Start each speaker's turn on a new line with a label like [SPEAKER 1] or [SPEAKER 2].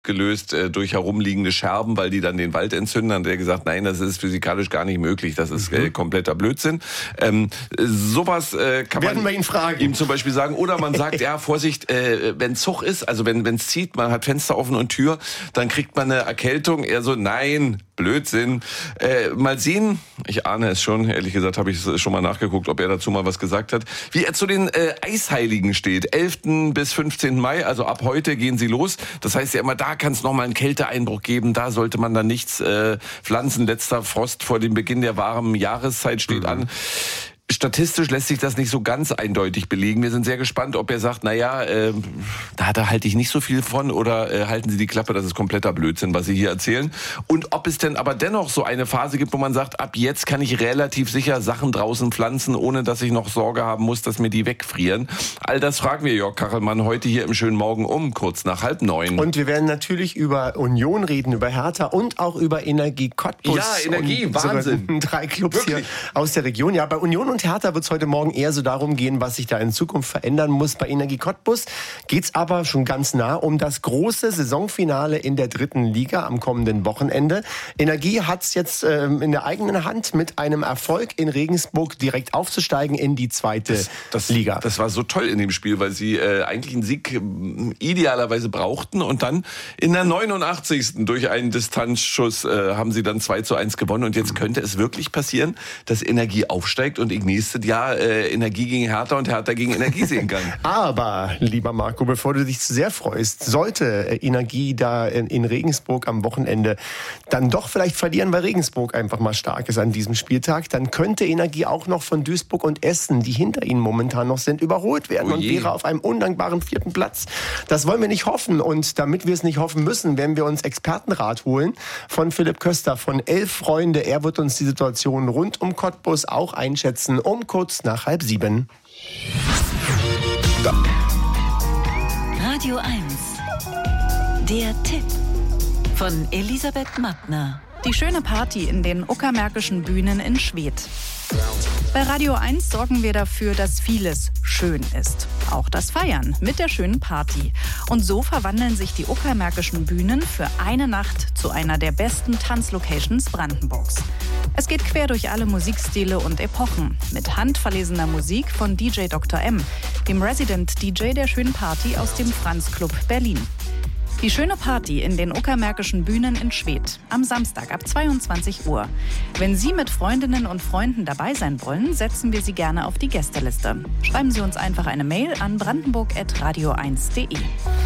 [SPEAKER 1] gelöst durch herumliegende Scherben, weil die dann den Wald entzünden. Hat er gesagt, nein, das ist physikalisch gar nicht möglich. Das ist kompletter Blödsinn. Sowas kann man ihm zum Beispiel sagen. Oder man sagt, ja, Vorsicht, wenn Zug ist, also wenn es zieht, man hat Fenster offen und Tür, dann kriegt man eine Erkältung. Er so, nein, Blödsinn. Mal sehen, ich ahne es schon, ehrlich gesagt habe ich schon mal nachgeguckt, ob er dazu mal was gesagt hat, wie er zu den Eisheiligen steht. 11. bis 15. Mai, also ab heute gehen sie los. Das heißt ja immer, da kann es nochmal einen Kälteeinbruch geben, da sollte man dann nichts pflanzen. Letzter Frost vor dem Beginn der warmen Jahreszeit steht an. Statistisch lässt sich das nicht so ganz eindeutig belegen. Wir sind sehr gespannt, ob er sagt, naja, da halte ich nicht so viel von, oder halten Sie die Klappe, das ist kompletter Blödsinn, was Sie hier erzählen. Und ob es denn aber dennoch so eine Phase gibt, wo man sagt, ab jetzt kann ich relativ sicher Sachen draußen pflanzen, ohne dass ich noch Sorge haben muss, dass mir die wegfrieren. All das fragen wir Jörg Kachelmann heute hier im schönen Morgen kurz nach 8:30.
[SPEAKER 2] Und wir werden natürlich über Union reden, über Hertha und auch über Energie Cottbus.
[SPEAKER 1] Ja, Energie, Wahnsinn.
[SPEAKER 2] 3 Clubs
[SPEAKER 1] Wirklich?
[SPEAKER 2] Hier aus der Region. Ja, bei Union und Hertha wird es heute Morgen eher so darum gehen, was sich da in Zukunft verändern muss. Bei Energie Cottbus geht es aber schon ganz nah um das große Saisonfinale in der 3. Liga am kommenden Wochenende. Energie hat es jetzt in der eigenen Hand, mit einem Erfolg in Regensburg direkt aufzusteigen in die 2. Liga.
[SPEAKER 1] Das war so toll in dem Spiel, weil sie eigentlich einen Sieg idealerweise brauchten, und dann in der 89. durch einen Distanzschuss haben sie dann 2:1 gewonnen, und jetzt könnte es wirklich passieren, dass Energie aufsteigt und ich nächstes Jahr Energie gegen Hertha und Hertha gegen Energie sehen kann.
[SPEAKER 2] Aber, lieber Marco, bevor du dich zu sehr freust, sollte Energie da in Regensburg am Wochenende dann doch vielleicht verlieren, weil Regensburg einfach mal stark ist an diesem Spieltag, dann könnte Energie auch noch von Duisburg und Essen, die hinter ihnen momentan noch sind, überholt werden und wäre auf einem undankbaren 4. Platz. Das wollen wir nicht hoffen, und damit wir es nicht hoffen müssen, werden wir uns Expertenrat holen von Philipp Köster von 11 Freunde. Er wird uns die Situation rund um Cottbus auch einschätzen, um kurz nach 6:30.
[SPEAKER 3] Radio 1. Der Tipp von Elisabeth Mattner.
[SPEAKER 4] Die schöne Party in den Uckermärkischen Bühnen in Schwedt. Bei Radio 1 sorgen wir dafür, dass vieles schön ist. Auch das Feiern mit der schönen Party. Und so verwandeln sich die Uckermärkischen Bühnen für eine Nacht zu einer der besten Tanzlocations Brandenburgs. Es geht quer durch alle Musikstile und Epochen. Mit handverlesener Musik von DJ Dr. M, dem Resident DJ der schönen Party aus dem Franz Club Berlin. Die schöne Party in den Uckermärkischen Bühnen in Schwedt am Samstag ab 22 Uhr. Wenn Sie mit Freundinnen und Freunden dabei sein wollen, setzen wir Sie gerne auf die Gästeliste. Schreiben Sie uns einfach eine Mail an brandenburg@radio1.de.